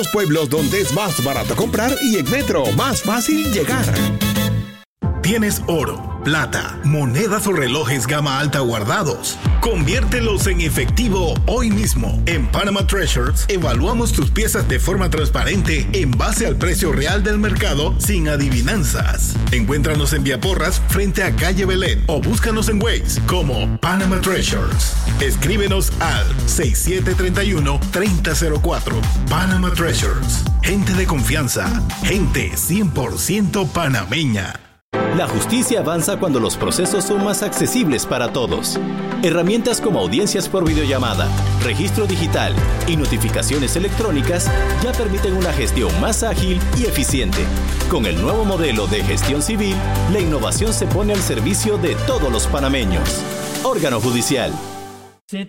Los pueblos donde es más barato comprar y en Metro más fácil llegar. ¿Tienes oro, plata, monedas o relojes gama alta guardados? Conviértelos en efectivo hoy mismo. En Panama Treasures evaluamos tus piezas de forma transparente en base al precio real del mercado sin adivinanzas. Encuéntranos en Vía Porras frente a Calle Belén o búscanos en Waze como Panama Treasures. Escríbenos al 6731-3004. Panama Treasures. Gente de confianza. Gente 100% panameña. La justicia avanza cuando los procesos son más accesibles para todos. Herramientas como audiencias por videollamada, registro digital y notificaciones electrónicas ya permiten una gestión más ágil y eficiente. Con el nuevo modelo de gestión civil, la innovación se pone al servicio de todos los panameños. Órgano Judicial.